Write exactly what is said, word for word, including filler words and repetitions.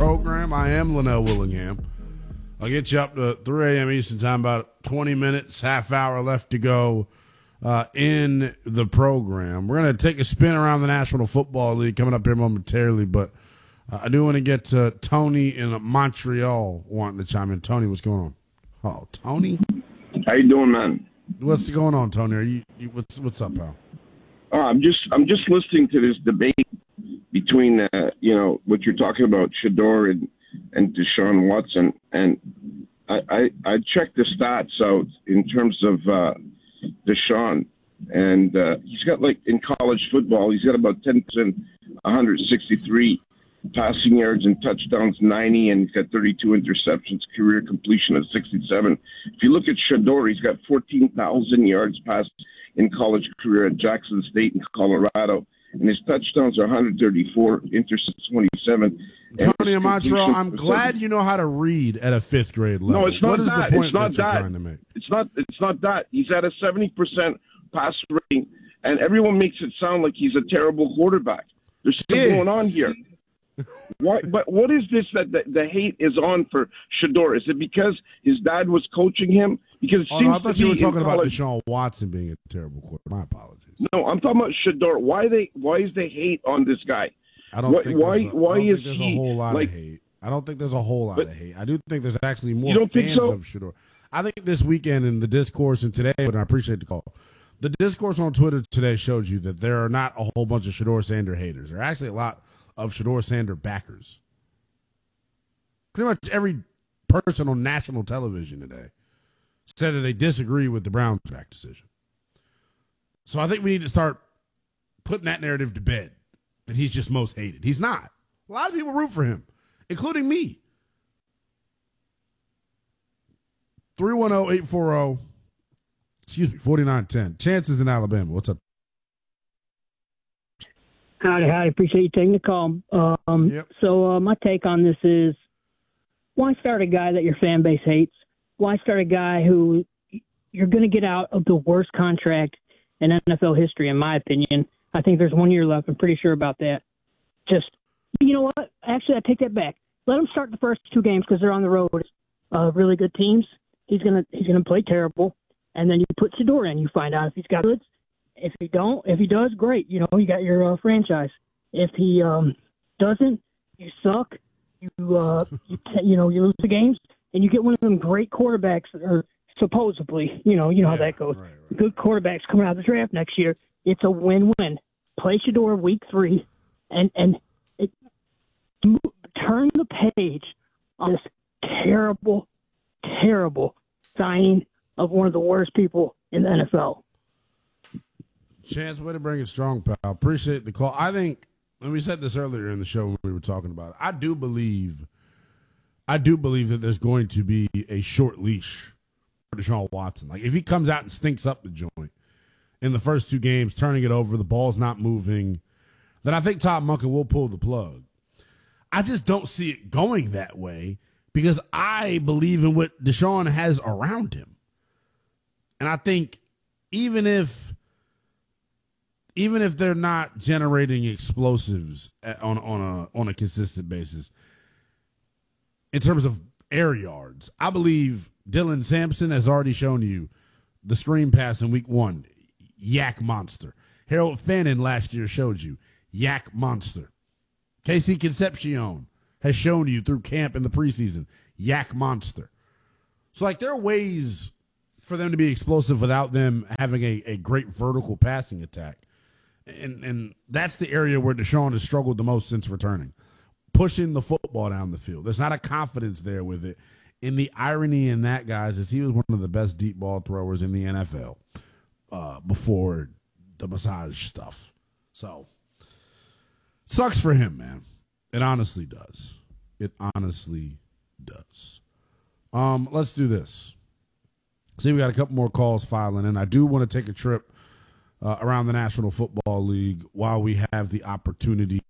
program. I am Linnell Willingham. I'll get you up to three a.m. Eastern Time, about twenty minutes, half hour left to go uh, in the program. We're going to take a spin around the National Football League coming up here momentarily, but uh, I do want to get to Tony in Montreal wanting to chime in. Tony, what's going on? Oh, Tony? How you doing, man? What's going on, Tony? Are you, you what's what's up, pal? Uh, I'm just I'm just listening to this debate between uh, you know what you're talking about, Shedeur and and Deshaun Watson, and I, I I checked the stats out in terms of uh, Deshaun, and uh, he's got, like, in college football, he's got about ten percent, one hundred sixty-three passing yards and touchdowns, ninety, and he's got thirty-two interceptions, career completion of sixty-seven. If you look at Shedeur, he's got fourteen thousand yards passed in college career at Jackson State in Colorado, and his touchdowns are one hundred thirty-four, interceptions twenty-seven. Tony in Montreal, I'm glad you know how to read at a fifth grade level. No, it's not what is that. the point it's not that you're that. trying to make? It's not. It's not that. He's at a seventy percent pass rating, and everyone makes it sound like he's a terrible quarterback. There's something going on here. Why? But what is this that the, the hate is on for Shedeur? Is it because his dad was coaching him? Because it oh, seems no, I thought to you were be talking about college. Deshaun Watson being a terrible quarterback. My apologies. No, I'm talking about Shedeur. Why they? Why is the hate on this guy? I don't why, think why, there's a, why I don't is think there's he a whole lot like, of hate. I don't think there's a whole lot but, of hate. I do think there's actually more you don't fans think so? of Shedeur. I think this weekend in the discourse and today, and I appreciate the call, the discourse on Twitter today showed you that there are not a whole bunch of Shedeur Sander haters. There are actually a lot of Shedeur Sander backers. Pretty much every person on national television today said that they disagree with the Browns back decision. So I think we need to start putting that narrative to bed, that he's just most hated. He's not. A lot of people root for him, including me. three one zero, eight four zero, excuse me, forty-nine ten. Chances in Alabama. What's up? Howdy, howdy. Appreciate you taking the call. Um, yep. So uh, my take on this is, why start a guy that your fan base hates? Why start a guy who you're going to get out of the worst contract in N F L history, in my opinion? I think there's one year left. I'm pretty sure about that. Just, you know what? Actually, I take that back. Let him start the first two games because they're on the road. Uh, really good teams. He's gonna he's gonna play terrible, and then you put Shedeur in. You find out if he's got goods. If he don't, if he does, great. You know, you got your uh, franchise. If he um, doesn't, you suck. You uh, you, t- you know, you lose the games, and you get one of them great quarterbacks, or supposedly, you know, you know yeah, how that goes. Right, right. Good quarterbacks coming out of the draft next year. It's a win-win. Play Shedeur week three, and and it, turn the page on this terrible, terrible signing of one of the worst people in the N F L. Chance, way to bring it strong, pal. Appreciate the call. I think, and we said this earlier in the show when we were talking about it, I do believe, I do believe that there's going to be a short leash for Deshaun Watson. Like, if he comes out and stinks up the joint in the first two games, turning it over, the ball's not moving, then I think Todd Monken will pull the plug. I just don't see it going that way because I believe in what Deshaun has around him. And I think even if even if they're not generating explosives on, on a on a consistent basis, in terms of air yards, I believe Dylan Sampson has already shown you the screen pass in week one, yak monster. Harold Fannin last year showed you, yak monster. Casey Concepcion has shown you through camp in the preseason, yak monster. So, like, there are ways for them to be explosive without them having a, a great vertical passing attack. And and that's the area where Deshaun has struggled the most since returning. Pushing the football down the field. There's not a confidence there with it. And the irony in that, guys, is he was one of the best deep ball throwers in the N F L uh, before the massage stuff. So, sucks for him, man. It honestly does. It honestly does. Um, let's do this. See, we got a couple more calls filing in. I do want to take a trip uh, around the National Football League while we have the opportunity